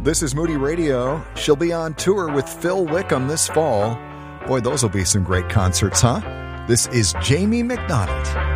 This is Moody Radio. She'll be on tour with Phil Wickham this fall. Boy, those will be some great concerts, huh? This is Jamie McDonald.